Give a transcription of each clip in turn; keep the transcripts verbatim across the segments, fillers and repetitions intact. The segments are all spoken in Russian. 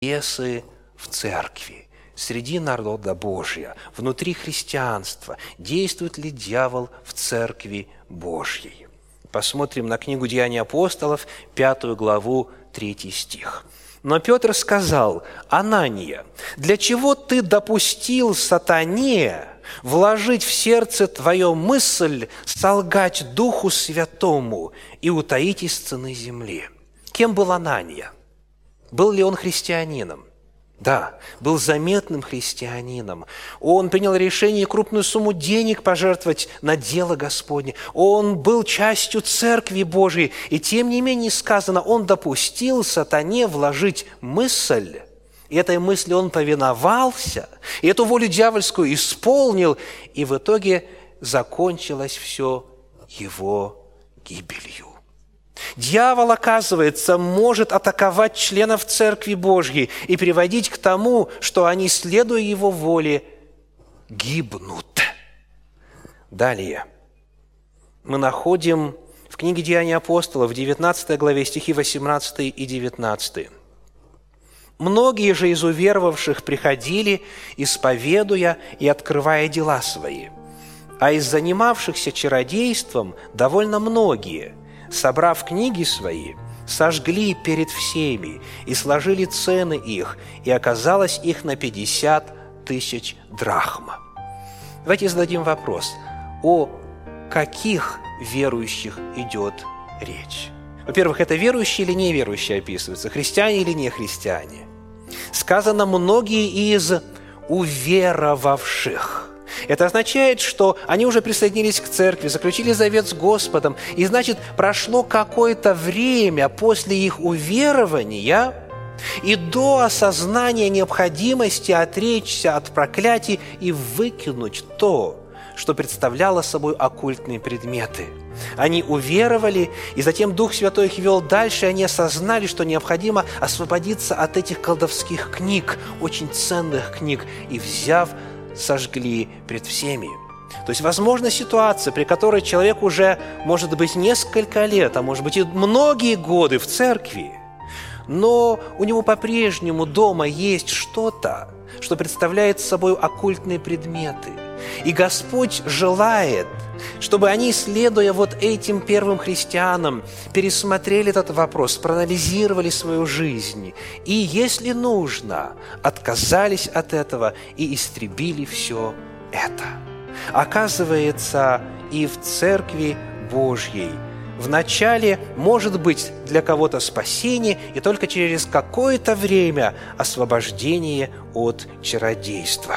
бесы в церкви, среди народа Божия, внутри христианства? Действует ли дьявол в церкви Божьей? Посмотрим на книгу «Деяния апостолов», пятую главу, третий стих. «Но Петр сказал: Анания, для чего ты допустил сатане вложить в сердце твое мысль солгать Духу Святому и утаить из цены земли?» Кем был Анания? Был ли он христианином? Да, был заметным христианином. Он принял решение крупную сумму денег пожертвовать на дело Господне. Он был частью Церкви Божией. И тем не менее сказано, он допустил сатане вложить мысль. И этой мысли он повиновался, и эту волю дьявольскую исполнил. И в итоге закончилось все его гибелью. Дьявол, оказывается, может атаковать членов Церкви Божьей и приводить к тому, что они, следуя его воле, гибнут. Далее мы находим в книге «Деяния апостолов» в девятнадцатой главе стихи восемнадцатый и девятнадцатый. «Многие же из уверовавших приходили, исповедуя и открывая дела свои, а из занимавшихся чародейством довольно многие, собрав книги свои, сожгли перед всеми и сложили цены их, и оказалось их на пятьдесят тысяч драхм». Давайте зададим вопрос, о каких верующих идет речь? Во-первых, это верующие или неверующие описываются, христиане или не христиане? Сказано «многие из уверовавших». Это означает, что они уже присоединились к церкви, заключили завет с Господом, и, значит, прошло какое-то время после их уверования и до осознания необходимости отречься от проклятий и выкинуть то, что представляло собой оккультные предметы. Они уверовали, и затем Дух Святой их вел дальше, и они осознали, что необходимо освободиться от этих колдовских книг, очень ценных книг, и, взяв, сожгли пред всеми. То есть, возможна ситуация, при которой человек уже, может быть, несколько лет, а может быть и многие годы в церкви, но у него по-прежнему дома есть что-то, что представляет собой оккультные предметы. И Господь желает, чтобы они, следуя вот этим первым христианам, пересмотрели этот вопрос, проанализировали свою жизнь и, если нужно, отказались от этого и истребили все это. Оказывается, и в Церкви Божьей вначале может быть для кого-то спасение, и только через какое-то время освобождение от чародейства.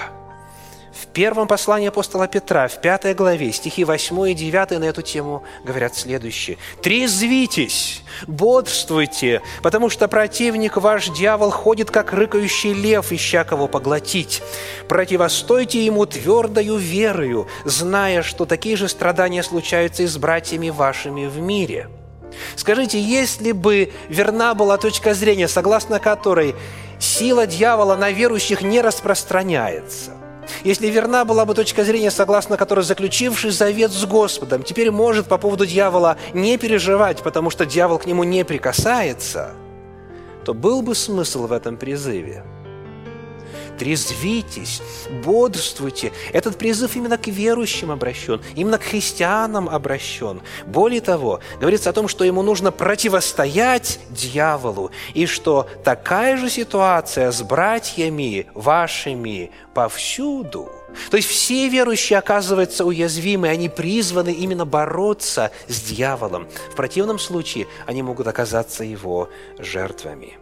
В первом послании апостола Петра, в пятой главе, стихи восьмой и девятый на эту тему говорят следующее. «Трезвитесь, бодрствуйте, потому что противник ваш, дьявол, ходит, как рыкающий лев, ища кого поглотить. Противостойте ему твердою верою, зная, что такие же страдания случаются и с братьями вашими в мире». Скажите, если бы верна была точка зрения, согласно которой сила дьявола на верующих не распространяется, если верна была бы точка зрения, согласно которой заключивший завет с Господом теперь может по поводу дьявола не переживать, потому что дьявол к нему не прикасается, то был бы смысл в этом призыве. Трезвитесь, бодрствуйте. Этот призыв именно к верующим обращен, именно к христианам обращен. Более того, говорится о том, что ему нужно противостоять дьяволу, и что такая же ситуация с братьями вашими повсюду. То есть все верующие оказываются уязвимы, они призваны именно бороться с дьяволом. В противном случае они могут оказаться его жертвами.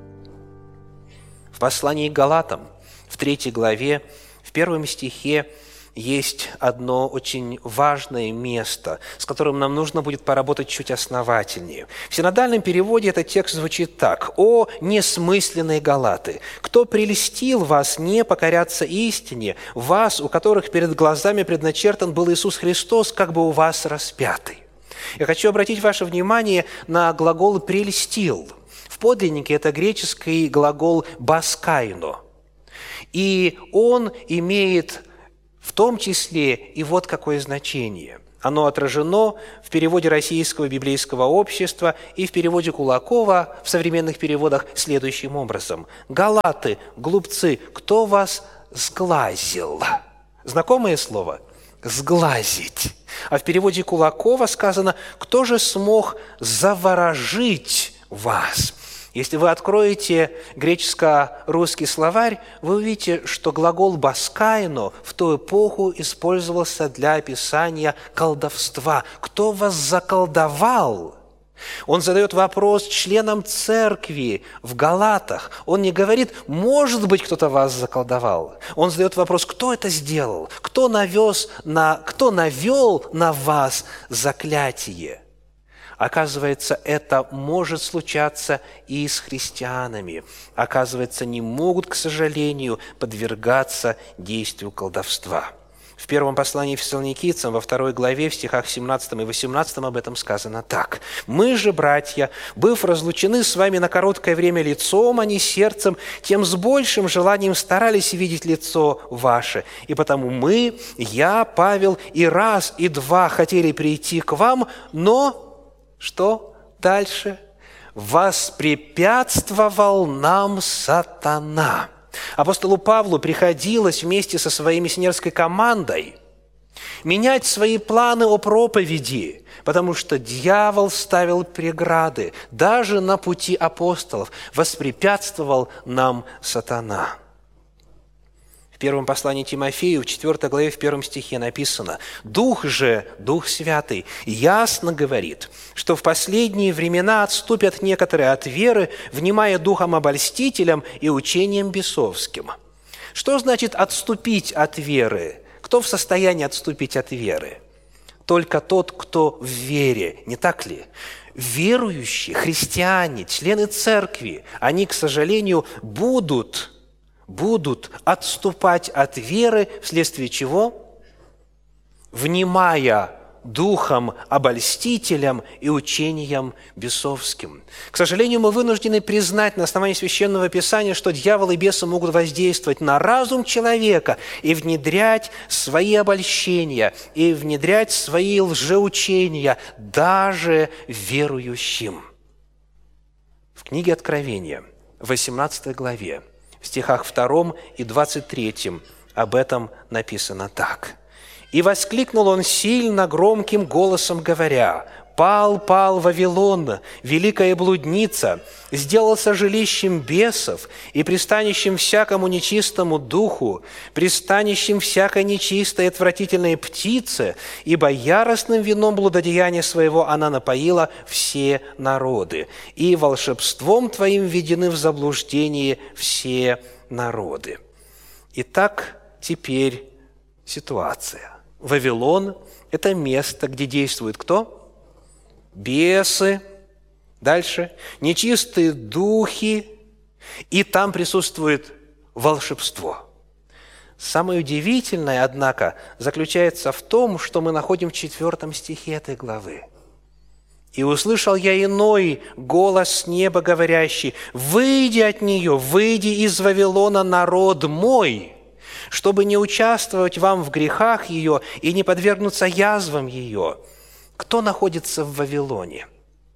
В послании к Галатам, в третьей главе, в первом стихе есть одно очень важное место, с которым нам нужно будет поработать чуть основательнее. В синодальном переводе этот текст звучит так: «О несмысленные галаты! Кто прельстил вас не покоряться истине, вас, у которых перед глазами предначертан был Иисус Христос, как бы у вас распятый?» Я хочу обратить ваше внимание на глагол «прельстил». В подлиннике это греческий глагол «баскайно». И он имеет в том числе и вот какое значение. Оно отражено в переводе Российского библейского общества и в переводе Кулакова в современных переводах следующим образом. «Галаты, глупцы, кто вас сглазил?» Знакомое слово? «Сглазить». А в переводе Кулакова сказано «кто же смог заворожить вас?» Если вы откроете греческо-русский словарь, вы увидите, что глагол «баскайно» в ту эпоху использовался для описания колдовства. Кто вас заколдовал? Он задает вопрос членам церкви в Галатах. Он не говорит, может быть, кто-то вас заколдовал. Он задает вопрос, кто это сделал? Кто навез на, кто навел на вас заклятие? Оказывается, это может случаться и с христианами. Оказывается, не могут, к сожалению, подвергаться действию колдовства. В первом послании Фессалоникийцам, во второй главе, в стихах семнадцатом и восемнадцатом об этом сказано так. «Мы же, братья, быв разлучены с вами на короткое время лицом, а не сердцем, тем с большим желанием старались видеть лицо ваше. И потому мы, я, Павел, и раз, и два хотели прийти к вам, но...» Что дальше? «Воспрепятствовал нам сатана». Апостолу Павлу приходилось вместе со своей миссионерской командой менять свои планы о проповеди, потому что дьявол ставил преграды даже на пути апостолов. Воспрепятствовал нам сатана. В первом послании Тимофею, в четвёртой главе, в первом стихе написано: «Дух же, Дух Святый, ясно говорит, что в последние времена отступят некоторые от веры, внимая духом обольстителям и учением бесовским». Что значит отступить от веры? Кто в состоянии отступить от веры? Только тот, кто в вере, не так ли? Верующие, христиане, члены церкви, они, к сожалению, будут... будут отступать от веры, вследствие чего? Внимая духом обольстителям и учениям бесовским. К сожалению, мы вынуждены признать на основании Священного Писания, что дьявол и бесы могут воздействовать на разум человека и внедрять свои обольщения, и внедрять свои лжеучения даже верующим. В книге Откровения, в восемнадцатой главе, в стихах втором и двадцать третьем об этом написано так. «И воскликнул он сильно громким голосом, говоря: «Пал, пал Вавилон, великая блудница, сделался жилищем бесов и пристанищем всякому нечистому духу, пристанищем всякой нечистой и отвратительной птице, ибо яростным вином блудодеяния своего она напоила все народы, и волшебством твоим введены в заблуждение все народы». Итак, теперь ситуация. Вавилон – это место, где действует кто? Бесы. Дальше. Нечистые духи. И там присутствует волшебство. Самое удивительное, однако, заключается в том, что мы находим в четвертом стихе этой главы. «И услышал я иной голос с неба, говорящий: „Выйди от нее, выйди из Вавилона, народ мой, чтобы не участвовать вам в грехах ее и не подвергнуться язвам ее“». Кто находится в Вавилоне?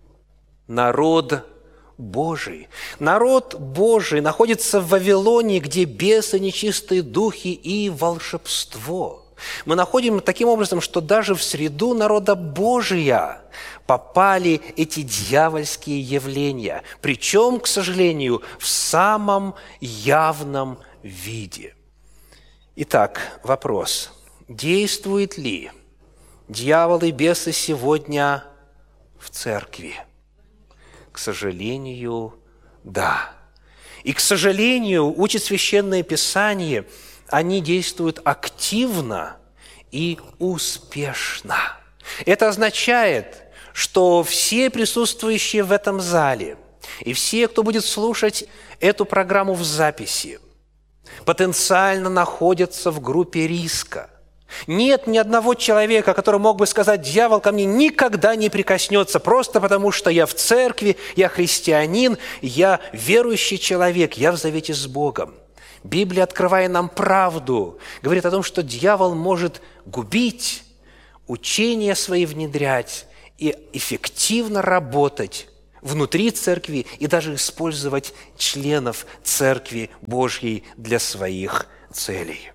Народ Божий. Народ Божий находится в Вавилоне, где бесы, нечистые духи и волшебство. Мы находим таким образом, что даже в среду народа Божия попали эти дьявольские явления, причем, к сожалению, в самом явном виде. Итак, вопрос: действует ли дьявол и бесы сегодня в церкви? К сожалению, да. И, к сожалению, учит Священное Писание, они действуют активно и успешно. Это означает, что все присутствующие в этом зале и все, кто будет слушать эту программу в записи, потенциально находятся в группе риска. Нет ни одного человека, который мог бы сказать: «Дьявол ко мне никогда не прикоснется, просто потому что я в церкви, я христианин, я верующий человек, я в завете с Богом». Библия, открывая нам правду, говорит о том, что дьявол может губить, учения свои внедрять и эффективно работать внутри церкви и даже использовать членов Церкви Божьей для своих целей.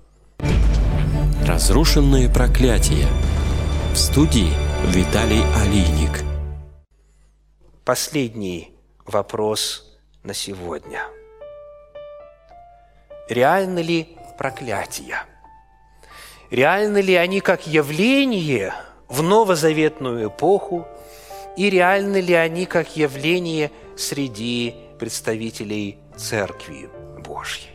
Разрушенные проклятия. В студии Виталий Алийник. Последний вопрос на сегодня. Реальны ли проклятия? Реальны ли они как явление в новозаветную эпоху, и реальны ли они как явление среди представителей Церкви Божьей?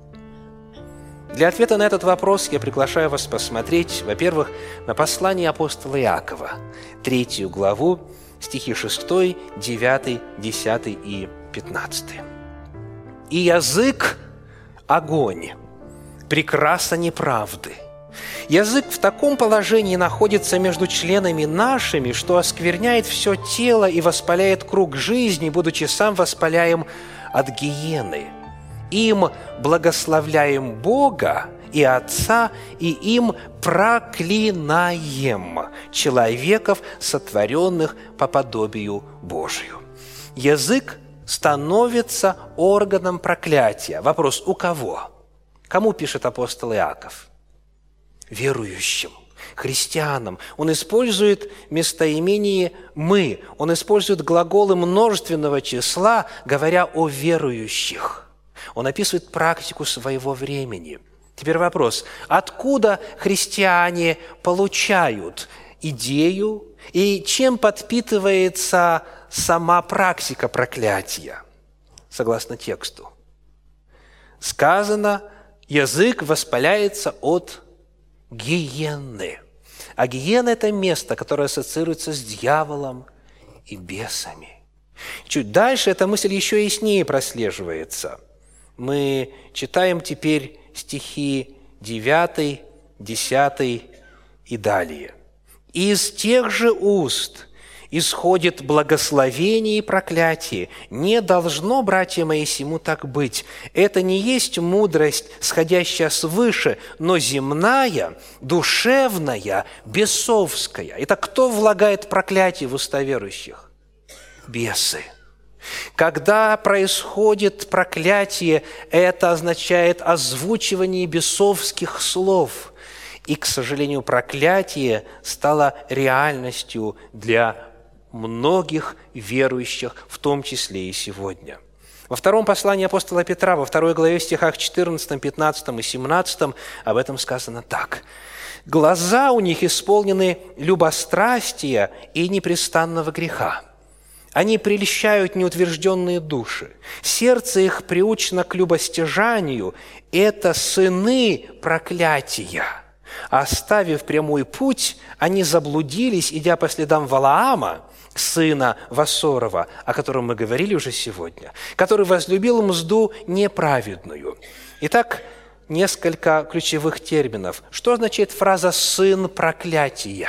Для ответа на этот вопрос я приглашаю вас посмотреть, во-первых, на послание апостола Иакова, третью главу, стихи шестой, девятый, десятый и пятнадцатый. «И язык – огонь, прекраса неправды. Язык в таком положении находится между членами нашими, что оскверняет все тело и воспаляет круг жизни, будучи сам воспаляем от гиены. Им благословляем Бога и Отца, и им проклинаем человеков, сотворенных по подобию Божию». Язык становится органом проклятия. Вопрос: у кого? Кому пишет апостол Иаков? Верующим, христианам. Он использует местоимение «мы». Он использует глаголы множественного числа, говоря о верующих. Он описывает практику своего времени. Теперь вопрос: откуда христиане получают идею и чем подпитывается сама практика проклятия? Согласно тексту. Сказано, язык воспаляется от гиены. А гиена – это место, которое ассоциируется с дьяволом и бесами. Чуть дальше эта мысль еще яснее прослеживается. Мы читаем теперь стихи девятый, десятый и далее. «Из тех же уст исходит благословение и проклятие. Не должно, братья мои, сему так быть. Это не есть мудрость, сходящая свыше, но земная, душевная, бесовская». Это кто влагает проклятие в уста верующих? Бесы. Когда происходит проклятие, это означает озвучивание бесовских слов. И, к сожалению, проклятие стало реальностью для многих верующих, в том числе и сегодня. Во втором послании апостола Петра, во второй главе, в стихах четырнадцатом, пятнадцатом и семнадцатом об этом сказано так. «Глаза у них исполнены любострастия и непрестанного греха. Они прельщают неутвержденные души. Сердце их приучено к любостяжанию. Это сыны проклятия. Оставив прямой путь, они заблудились, идя по следам Валаама, сына Вассорова, о котором мы говорили уже сегодня, который возлюбил мзду неправедную». Итак, несколько ключевых терминов. Что означает фраза «сын проклятия»?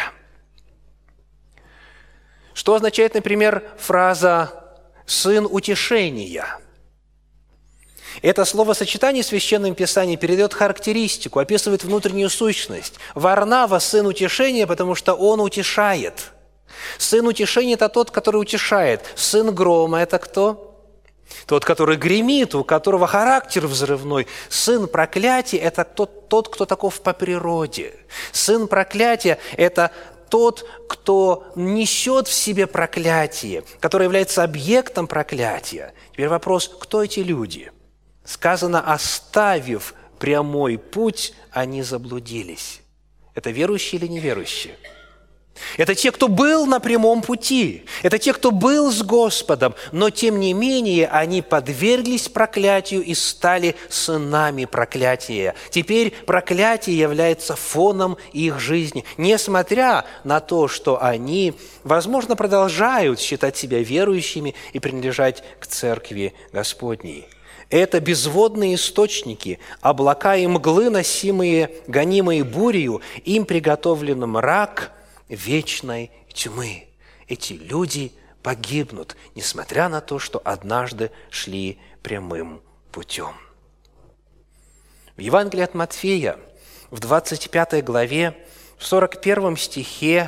Что означает, например, фраза «сын утешения»? Это словосочетание в Священном Писании передает характеристику, описывает внутреннюю сущность. Варнава – сын утешения, потому что он утешает. Сын утешения – это тот, который утешает. Сын грома – это кто? Тот, который гремит, у которого характер взрывной. Сын проклятия – это тот, тот, кто таков по природе. Сын проклятия – это тот, кто несет в себе проклятие, который является объектом проклятия. Теперь вопрос: кто эти люди? Сказано, оставив прямой путь, они заблудились. Это верующие или неверующие? Это те, кто был на прямом пути. Это те, кто был с Господом. Но, тем не менее, они подверглись проклятию и стали сынами проклятия. Теперь проклятие является фоном их жизни. Несмотря на то, что они, возможно, продолжают считать себя верующими и принадлежать к Церкви Господней. Это безводные источники, облака и мглы, носимые, гонимые бурею, им приготовлен мрак вечной тьмы. Эти люди погибнут, несмотря на то, что однажды шли прямым путем. В Евангелии от Матфея, в двадцать пятой главе, В сорок первом стихе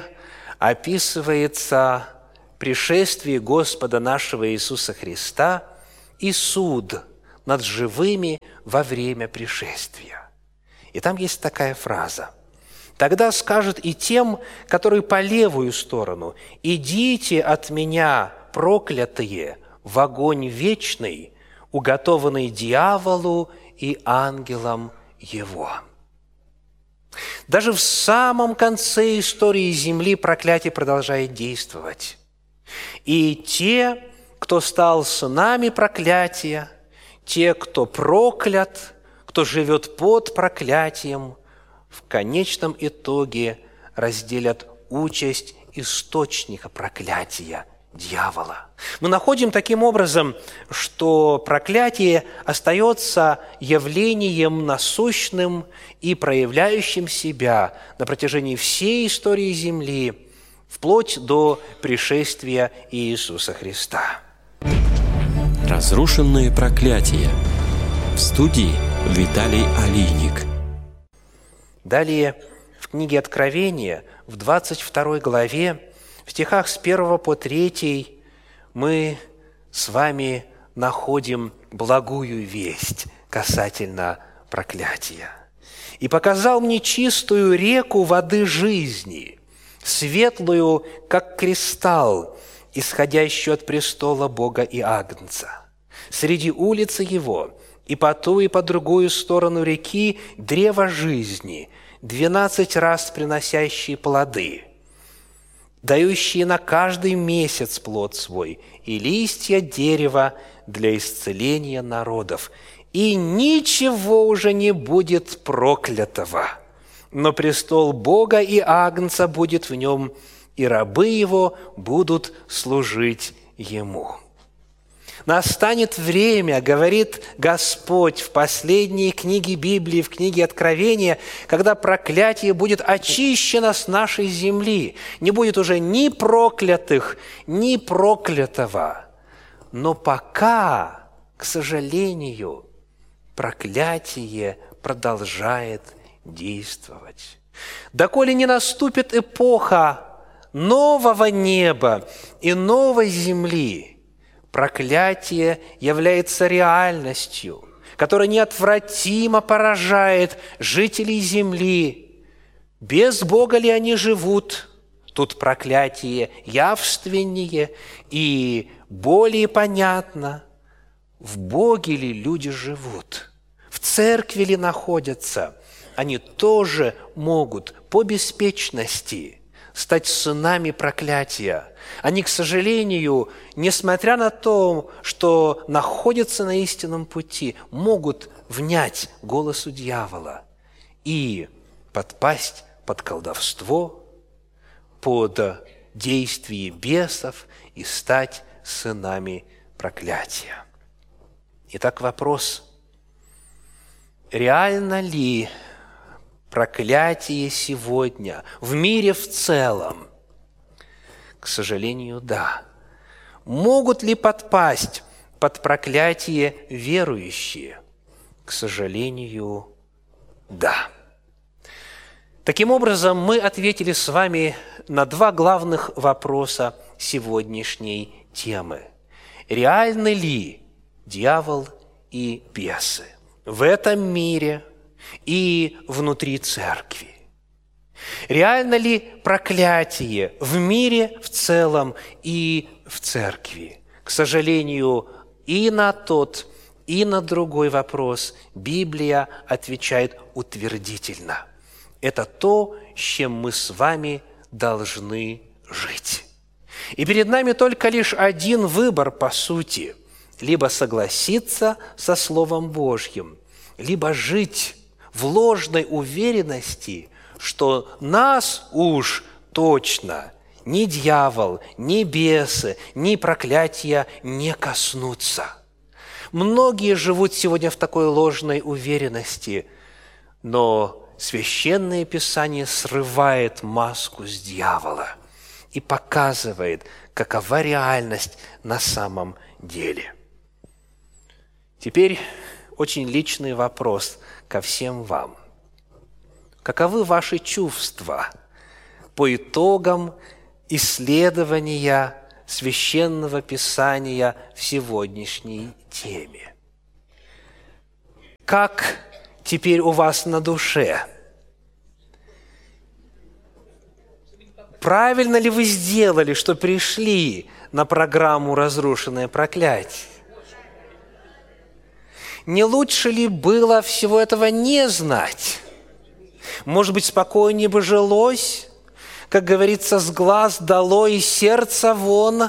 описывается пришествие Господа нашего Иисуса Христа и суд над живыми во время пришествия. И там есть такая фраза: «Тогда скажет и тем, которые по левую сторону: идите от меня, проклятые, в огонь вечный, уготованный дьяволу и ангелам его». Даже в самом конце истории Земли проклятие продолжает действовать. И те, кто стал сынами проклятия, те, кто проклят, кто живет под проклятием, в конечном итоге разделят участь источника проклятия – дьявола. Мы находим таким образом, что проклятие остается явлением насущным и проявляющим себя на протяжении всей истории Земли, вплоть до пришествия Иисуса Христа. Разрушенные проклятия. В студии Виталий Алийник. Далее в книге Откровения, в двадцать второй главе, в стихах с первого по третий, мы с вами находим благую весть касательно проклятия. «И показал мне чистую реку воды жизни, светлую, как кристалл, исходящую от престола Бога и Агнца. Среди улицы его и по ту, и по другую сторону реки древо жизни, двенадцать раз приносящие плоды, дающие на каждый месяц плод свой, и листья дерева для исцеления народов. И ничего уже не будет проклятого, но престол Бога и Агнца будет в нем, и рабы его будут служить ему». Настанет время, говорит Господь в последней книге Библии, в книге Откровения, когда проклятие будет очищено с нашей земли. Не будет уже ни проклятых, ни проклятого. Но пока, к сожалению, проклятие продолжает действовать. Доколе не наступит эпоха нового неба и новой земли, проклятие является реальностью, которая неотвратимо поражает жителей земли. Без Бога ли они живут? Тут проклятие явственнее и более понятно. В Боге ли люди живут? В церкви ли находятся? Они тоже могут по беспечности стать сынами проклятия. Они, к сожалению, несмотря на то, что находятся на истинном пути, могут внять голосу дьявола и подпасть под колдовство, под действие бесов и стать сынами проклятия. Итак, вопрос: реально ли проклятие сегодня в мире в целом? К сожалению, да. Могут ли подпасть под проклятие верующие? К сожалению, да. Таким образом, мы ответили с вами на два главных вопроса сегодняшней темы. Реальны ли дьявол и бесы в этом мире и внутри церкви? Реально ли проклятие в мире в целом и в церкви? К сожалению, и на тот, и на другой вопрос Библия отвечает утвердительно. Это то, с чем мы с вами должны жить. И перед нами только лишь один выбор, по сути: либо согласиться со Словом Божьим, либо жить в ложной уверенности, что нас уж точно ни дьявол, ни бесы, ни проклятия не коснутся. Многие живут сегодня в такой ложной уверенности, но Священное Писание срывает маску с дьявола и показывает, какова реальность на самом деле. Теперь очень личный вопрос ко всем вам. Каковы ваши чувства по итогам исследования Священного Писания в сегодняшней теме. Как теперь у вас на душе? Правильно ли вы сделали, что пришли на программу «Разрушенное проклятие»? Не лучше ли было всего этого не знать? Может быть, спокойнее бы жилось? Как говорится, с глаз долой и сердца вон.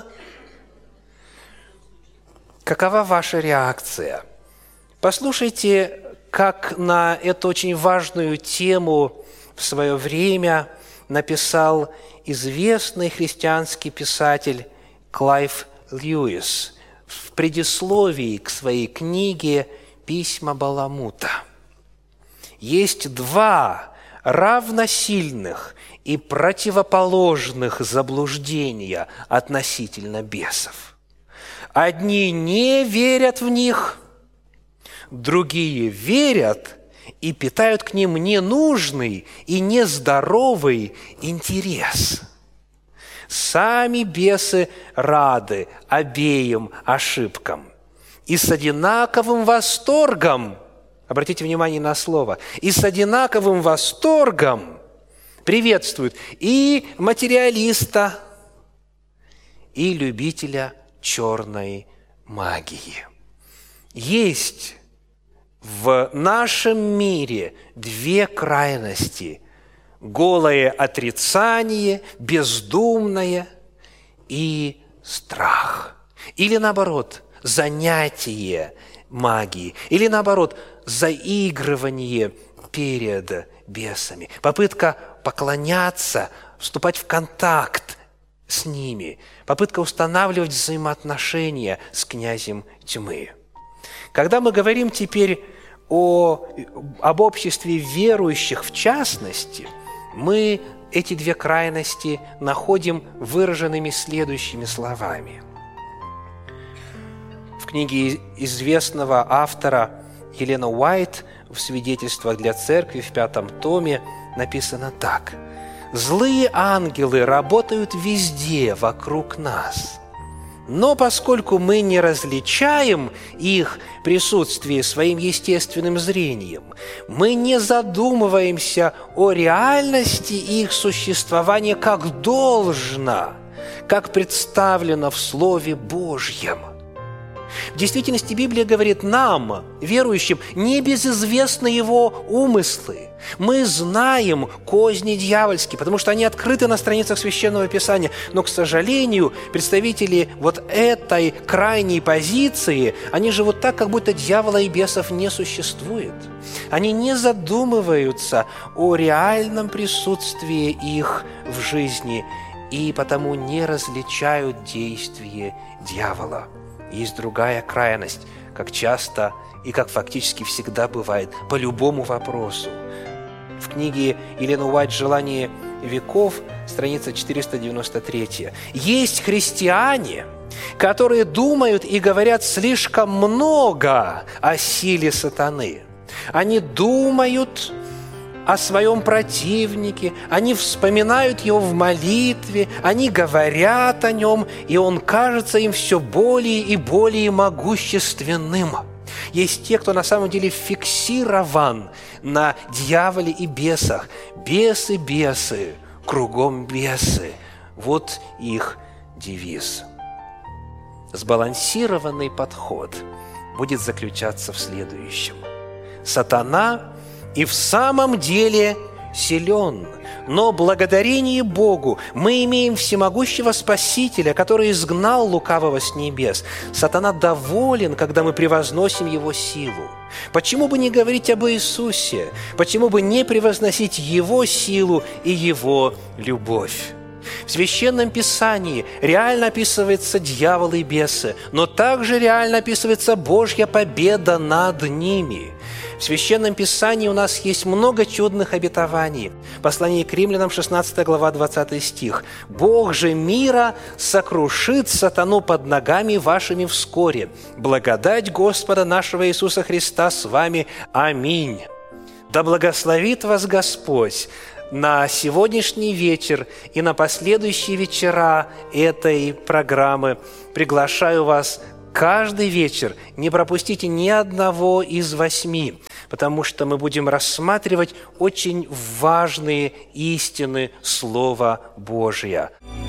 Какова ваша реакция? Послушайте, как на эту очень важную тему в свое время написал известный христианский писатель Клайв Льюис в предисловии к своей книге «Письма Баламута». Есть два равносильных и противоположных заблуждения относительно бесов. Одни не верят в них, другие верят и питают к ним ненужный и нездоровый интерес. Сами бесы рады обеим ошибкам и с одинаковым восторгом, обратите внимание на слово, и с одинаковым восторгом приветствуют и материалиста, и любителя черной магии. Есть в нашем мире две крайности: голое отрицание, бездумное и страх. Или наоборот, занятие магией. Или наоборот, заигрывание перед бесами. Попытка поклоняться, вступать в контакт с ними. Попытка устанавливать взаимоотношения с князем тьмы. Когда мы говорим теперь о, об обществе верующих в частности, мы эти две крайности находим выраженными следующими словами. В книге известного автора Елена Уайт в «Свидетельствах для церкви» в пятом томе написано так: «Злые ангелы работают везде вокруг нас, но поскольку мы не различаем их присутствие своим естественным зрением, мы не задумываемся о реальности их существования как должно, как представлено в Слове Божьем». В действительности Библия говорит нам, верующим, небезызвестны его умыслы. Мы знаем козни дьявольские, потому что они открыты на страницах Священного Писания. Но, к сожалению, представители вот этой крайней позиции, они живут так, как будто дьявола и бесов не существует. Они не задумываются о реальном присутствии их в жизни и потому не различают действие дьявола. Есть другая крайность, как часто и как фактически всегда бывает, по любому вопросу. В книге Елены Уайт «Желание веков», страница четыреста девяносто три. Есть христиане, которые думают и говорят слишком много о силе сатаны. Они думают о своем противнике, они вспоминают его в молитве, они говорят о нем, и он кажется им все более и более могущественным. Есть те, кто на самом деле фиксирован на дьяволе и бесах. Бесы, бесы, кругом бесы. Вот их девиз. Сбалансированный подход будет заключаться в следующем. Сатана и в самом деле силен, но благодарение Богу мы имеем всемогущего Спасителя, который изгнал лукавого с небес. Сатана доволен, когда мы превозносим его силу. Почему бы не говорить об Иисусе? Почему бы не превозносить его силу и его любовь? В Священном Писании реально описывается дьявол и бесы, но также реально описывается Божья победа над ними. В Священном Писании у нас есть много чудных обетований. Послание к Римлянам, шестнадцатая глава, двадцатый стих. «Бог же мира сокрушит сатану под ногами вашими вскоре. Благодать Господа нашего Иисуса Христа с вами. Аминь». Да благословит вас Господь на сегодняшний вечер и на последующие вечера этой программы приглашаю вас каждый вечер. Не пропустите ни одного из восьми, потому что мы будем рассматривать очень важные истины Слова Божия.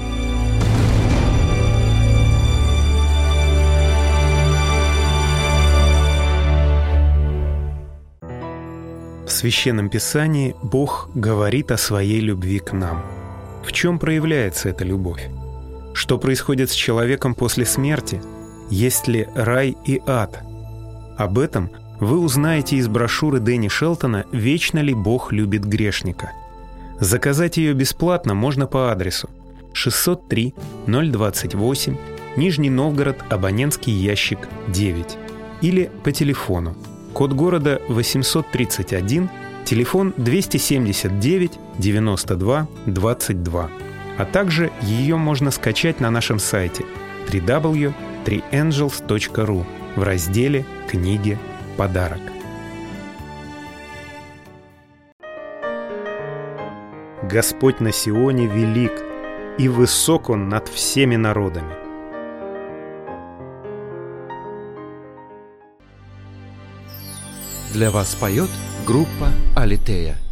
В Священном Писании Бог говорит о своей любви к нам. В чем проявляется эта любовь? Что происходит с человеком после смерти? Есть ли рай и ад? Об этом вы узнаете из брошюры Дэнни Шелтона «Вечно ли Бог любит грешника?». Заказать ее бесплатно можно по адресу шестьсот три ноль двадцать восемь, Нижний Новгород, абонентский ящик девять, или по телефону. Код города восемьсот тридцать один, телефон двести семьдесят девять девяносто два двадцать два. А также ее можно скачать на нашем сайте дабл ю дабл ю дабл ю точка три энджелс точка ру в разделе «Книги. Подарок». Господь на Сионе велик, и высок Он над всеми народами. Для вас поет группа «Алитея».